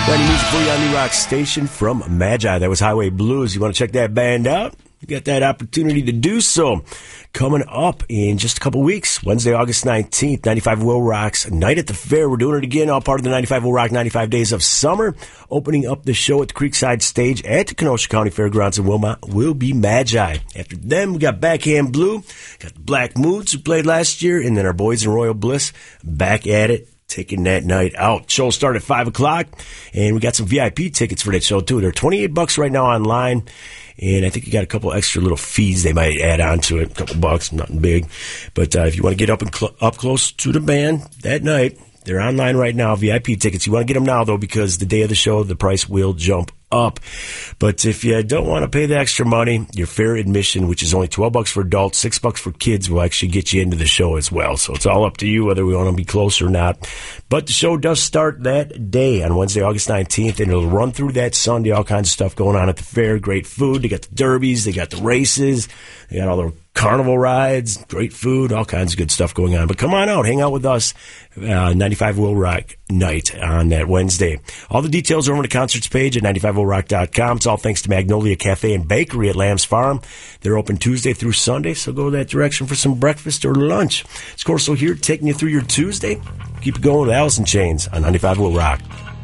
Brand new music for you on New Rock Station from Magi. That was Highway Blues. You want to check that band out? You got that opportunity to do so. Coming up in just a couple weeks, Wednesday, August 19th, 95 Will Rock's Night at the Fair. We're doing it again, all part of the 95 Will Rock 95 Days of Summer. Opening up the show at the Creekside Stage at the Kenosha County Fairgrounds in Wilmot will be Magi. After them, we got Backhand Blue, got the Black Moods who played last year, and then our boys in Royal Bliss back at it, taking that night out. Show will start at 5 o'clock, and we got some VIP tickets for that show, too. They're $28 right now online, and I think you got a couple extra little fees they might add on to it, a couple bucks, nothing big. But if you want to get up close to the band that night, they're online right now, VIP tickets. You want to get them now, though, because the day of the show, the price will jump up. But if you don't want to pay the extra money, your fair admission, which is only $12 for adults, $6 for kids, will actually get you into the show as well. So it's all up to you whether we want to be close or not. But the show does start that day on Wednesday, August 19th, and it'll run through that Sunday. All kinds of stuff going on at the fair. Great food. They got the derbies. They got the races. They got all the carnival rides, great food, all kinds of good stuff going on. But come on out, hang out with us, 95 Will Rock night on that Wednesday. All the details are on the concerts page at 95willrock.com. It's all thanks to Magnolia Cafe and Bakery at Lamb's Farm. They're open Tuesday through Sunday, so go that direction for some breakfast or lunch. It's Corso here taking you through your Tuesday. Keep it going with Alice in Chains on 95 Will Rock.